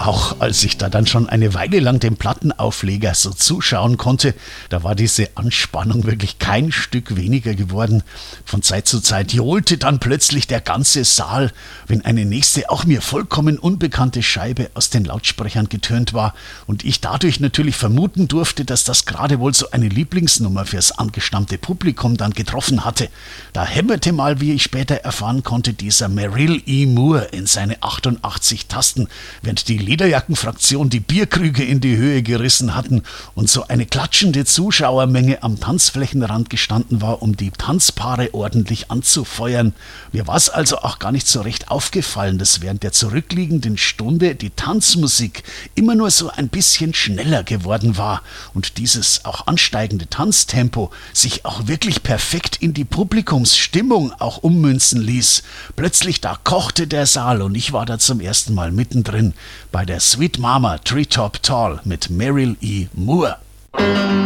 Auch als ich da dann schon eine Weile lang dem Plattenaufleger so zuschauen konnte, da war diese Anspannung wirklich kein Stück weniger geworden. Von Zeit zu Zeit johlte dann plötzlich der ganze Saal, wenn eine nächste, auch mir vollkommen unbekannte Scheibe aus den Lautsprechern getönt war und ich dadurch natürlich vermuten durfte, dass das gerade wohl so eine Lieblingsnummer fürs angestammte Publikum dann getroffen hatte. Da hämmerte mal, wie ich später erfahren konnte, dieser Merrill E. Moore in seine 88 Tasten, während die Lederjackenfraktion die Bierkrüge in die Höhe gerissen hatten und so eine klatschende Zuschauermenge am Tanzflächenrand gestanden war, um die Tanzpaare ordentlich anzufeuern. Mir war es also auch gar nicht so recht aufgefallen, dass während der zurückliegenden Stunde die Tanzmusik immer nur so ein bisschen schneller geworden war und dieses auch ansteigende Tanztempo sich auch wirklich perfekt in die Publikumsstimmung auch ummünzen ließ. Plötzlich da kochte der Saal und ich war da zum ersten Mal mittendrin bei der Sweet Mama Treetop Tall mit Merrill E. Moore.